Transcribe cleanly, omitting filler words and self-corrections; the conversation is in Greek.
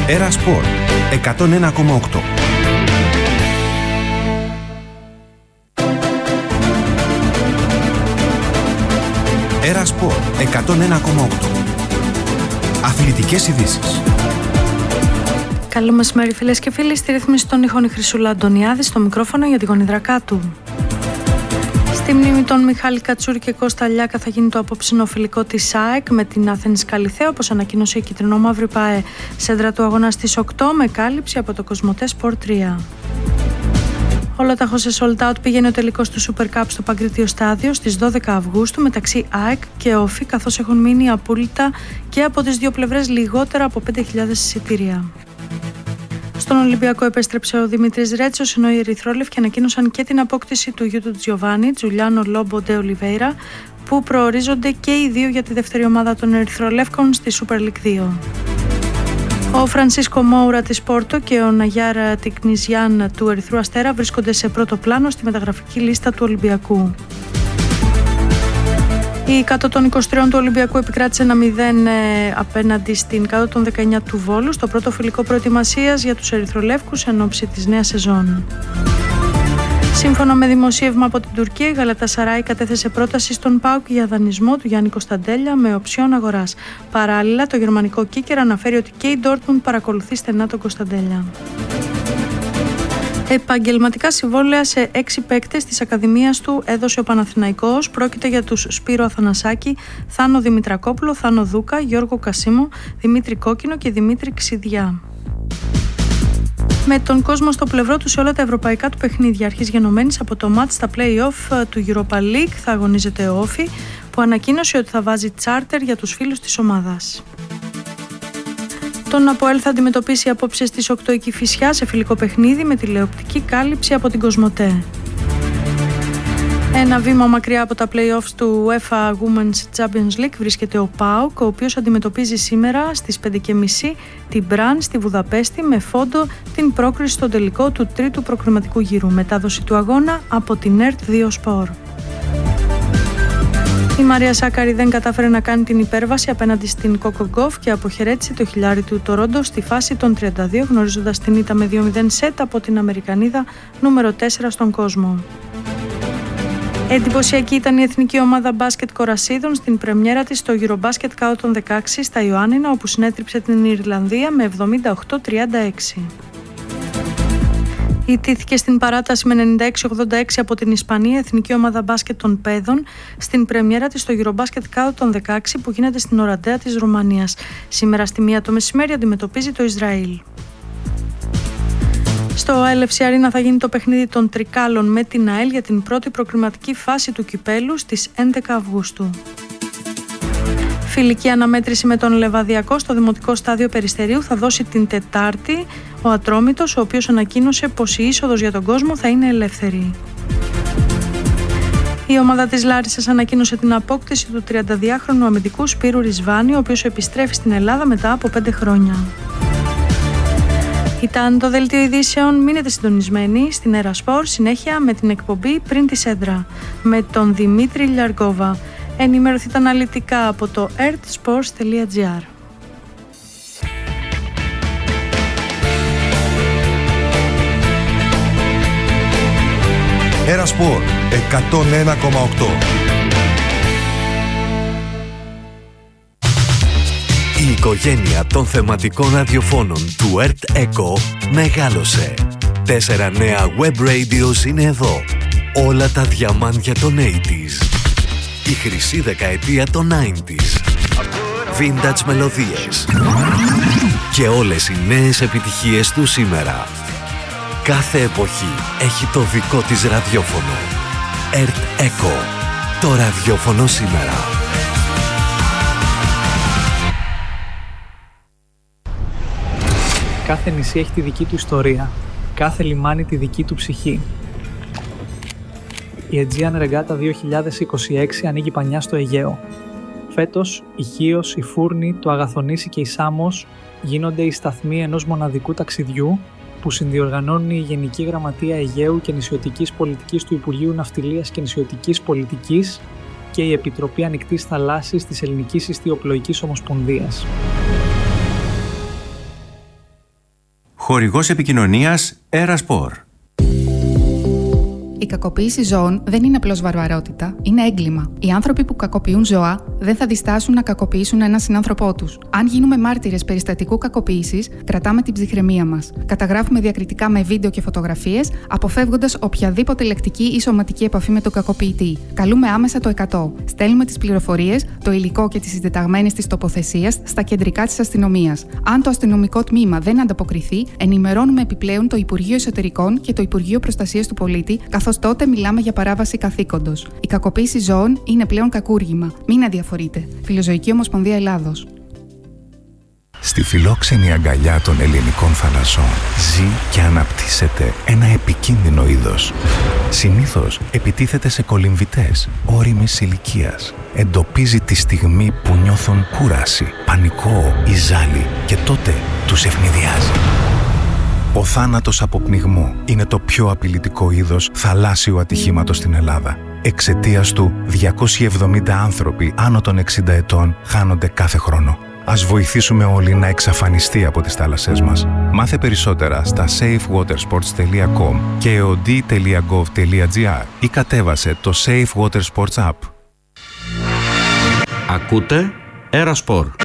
Έρα Σπορ 101,8. Έρα Σπορ 101,8. Αθλητικές ειδήσεις. Καλό μεσημέρι φίλες και φίλοι, στη ρύθμιση των ήχων η Χρυσούλα Αντωνιάδη, στο μικρόφωνο για την γονιδρακά του. Στη μνήμη των Μιχάλη Κατσούρη και Κώστα Λιάκα θα γίνει το απόψινο φιλικό της ΑΕΚ με την Άθενης Καλιθέα, όπως ανακοίνωσε η κυτρινομαύρη ΠΑΕ. Σέντρα του αγώνα στις 8 με κάλυψη από το Κοσμοτέ Σπορ 3. Όλοταχο σε sold out πήγαινε ο τελικός του Super Cup στο Παγκρίτιο Στάδιο στις 12 Αυγούστου μεταξύ ΑΕΚ και ΟΦΗ, καθώς έχουν μείνει απόλυτα και από τις δύο πλευρές λιγότερα από 5.000 εισιτήρια. Στον Ολυμπιακό επέστρεψε ο Δημήτρης Ρέτσος, ενώ οι Ερυθρόλευκοι ανακοίνωσαν και την απόκτηση του γιου του Τζιοβάνι, Τζουλιάνο Λόμπο ντε Ολιβέιρα, που προορίζονται και οι δύο για τη δεύτερη ομάδα των Ερυθρολεύκων στη Super League 2. Ο Φρανσίσκο Μόουρα της Πόρτο και ο Ναγιάρα Τικνιζιάν του Ερυθρού Αστέρα βρίσκονται σε πρώτο πλάνο στη μεταγραφική λίστα του Ολυμπιακού. Η κάτω των 23 του Ολυμπιακού επικράτησε 1-0 απέναντι στην κάτω των 19 του Βόλου στο πρώτο φιλικό προετοιμασίας για τους Ερυθρολεύκους εν ώψη της νέας σεζόν. Σύμφωνα με δημοσίευμα από την Τουρκία, η Γαλατασαράι κατέθεσε πρόταση στον ΠΑΟΚ για δανεισμό του Γιάννη Κωνσταντέλια με οψιόν αγοράς. Παράλληλα, το γερμανικό Kicker αναφέρει ότι και η Ντόρτμουντ παρακολουθεί στενά τον Κωνσταντέλια. Επαγγελματικά συμβόλαια σε 6 παίκτες της Ακαδημίας του έδωσε ο Παναθηναϊκός. Πρόκειται για τους Σπύρο Αθανασάκη, Θάνο Δημητρακόπουλο, Θάνο Δούκα, Γιώργο Κασίμο, Δημήτρη Κόκκινο και Δημήτρη Ξιδιά. Με τον κόσμο στο πλευρό του σε όλα τα ευρωπαϊκά του παιχνίδια, αρχής γενομένης από το μάτς στα play-off του Europa League, θα αγωνίζεται ο Όφη, που ανακοίνωσε ότι θα βάζει τσάρτερ για τους φίλους της ομάδας. Τον ΑΠΟΕΛ θα αντιμετωπίσει απόψε στις 8 η Κηφισιά σε φιλικό παιχνίδι με τηλεοπτική κάλυψη από την Κοσμοτέ. Ένα βήμα μακριά από τα play-offs του UEFA Women's Champions League βρίσκεται ο ΠΑΟΚ, ο οποίος αντιμετωπίζει σήμερα στις 5.30 την Μπραν στη Βουδαπέστη με φόντο την πρόκριση στον τελικό του τρίτου προκριματικού γύρου. Μετάδοση του αγώνα από την ΕΡΤ2 Sport. Η Μαρία Σάκαρη δεν κατάφερε να κάνει την υπέρβαση απέναντι στην Κόκο Γκόφ και αποχαιρέτησε το χιλιάρι του Τορόντο στη φάση των 32, γνωρίζοντας την ήττα με 2-0 σετ από την Αμερικανίδα νούμερο 4 στον κόσμο. Εντυπωσιακή ήταν η εθνική ομάδα μπάσκετ κορασίδων στην πρεμιέρα της στο Eurobasket Cup των 16 στα Ιωάννινα, όπου συνέτριψε την Ιρλανδία με 78-36. Ιτήθηκε στην παράταση με 96-86 από την Ισπανία εθνική ομάδα μπάσκετ των Πέδων στην πρεμιέρα της στο Eurobasket Cup των 16 που γίνεται στην Οραντέα της Ρουμανίας. Σήμερα στη 1 το μεσημέρι αντιμετωπίζει το Ισραήλ. Στο LFC Arena θα γίνει το παιχνίδι των Τρικάλων με την ΑΕΛ για την πρώτη προκριματική φάση του κυπέλου στις 11 Αυγούστου. Φιλική αναμέτρηση με τον Λεβαδιακό στο Δημοτικό Στάδιο Περιστερίου θα δώσει την Τετάρτη ο Ατρόμητος, ο οποίος ανακοίνωσε πως η είσοδος για τον κόσμο θα είναι ελεύθερη. Η ομάδα της Λάρισσας ανακοίνωσε την απόκτηση του 32χρονου αμυντικού Σπύρου Ρισβάνη, ο οποίος επιστρέφει στην Ελλάδα μετά από 5 χρόνια. Ήταν το δελτίο ειδήσεων. Μείνετε συντονισμένοι στην Έρα Σπορ, συνέχεια με την εκπομπή Πριν τη Σέντρα με τον Δημήτρη Λιαργόβα. Ενημερωθείτε αναλυτικά από το ertsports.gr. Έρα Σπορ 101,8. Η οικογένεια των θεματικών ραδιοφώνων του ERT Echo μεγάλωσε. 4 νέα web radios είναι εδώ. Όλα τα διαμάντια των 80s. Η χρυσή δεκαετία των 90s. Vintage μελωδίες. Και όλες οι νέες επιτυχίες του σήμερα. Κάθε εποχή έχει το δικό της ραδιόφωνο. ERT Echo. Το ραδιόφωνο σήμερα. Κάθε νησί έχει τη δική του ιστορία. Κάθε λιμάνι τη δική του ψυχή. Η Aegean Regatta 2026 ανοίγει πανιά στο Αιγαίο. Φέτος, η Χίος, η Φούρνη, το Αγαθονήσι και η Σάμος γίνονται οι σταθμοί ενός μοναδικού ταξιδιού που συνδιοργανώνουν η Γενική Γραμματεία Αιγαίου και Νησιωτικής Πολιτικής του Υπουργείου Ναυτιλίας και Νησιωτικής Πολιτικής και η Επιτροπή Ανοιχτής Θαλάσσης της Ελληνικής Ιστιοπλοϊκής Ομοσπονδίας. Χορηγός επικοινωνίας Ερασπορ. Η κακοποίηση ζώων δεν είναι απλώς βαρβαρότητα, είναι έγκλημα. Οι άνθρωποι που κακοποιούν ζώα δεν θα διστάσουν να κακοποιήσουν έναν συνάνθρωπό τους. Αν γίνουμε μάρτυρες περιστατικού κακοποίησης, κρατάμε την ψυχραιμία μας. Καταγράφουμε διακριτικά με βίντεο και φωτογραφίες, αποφεύγοντας οποιαδήποτε λεκτική ή σωματική επαφή με τον κακοποιητή. Καλούμε άμεσα το 100. Στέλνουμε τις πληροφορίες, το υλικό και τις συντεταγμένες της τοποθεσίας στα κεντρικά της αστυνομίας. Αν το αστυνομικό τμήμα δεν ανταποκριθεί, ενημερώνουμε επιπλέον το Υπουργείο Εσωτερικών και το Υπουργείο Προστασίας του Πολίτη, καθώς τότε μιλάμε για παράβαση καθήκοντος. Η κακοποίηση ζώων είναι πλέον κακούργημα. Μην αδιαφορείτε. Φιλοζωική Ομοσπονδία Ελλάδος. Στη φιλόξενη αγκαλιά των ελληνικών θαλασσών ζει και αναπτύσσεται ένα επικίνδυνο είδος. Συνήθως επιτίθεται σε κολυμβητές ώριμης ηλικίας. Εντοπίζει τη στιγμή που νιώθουν κούραση, πανικό ή ζάλι και τότε τους ευνηδιάζει. Ο θάνατος από πνιγμό είναι το πιο απειλητικό είδος θαλάσσιου ατυχήματος στην Ελλάδα. Εξαιτίας του, 270 άνθρωποι άνω των 60 ετών χάνονται κάθε χρόνο. Ας βοηθήσουμε όλοι να εξαφανιστεί από τις θάλασσές μας. Μάθε περισσότερα στα safewatersports.com και eod.gov.gr ή κατέβασε το Safe Water Sports App. Ακούτε Ερασπορ.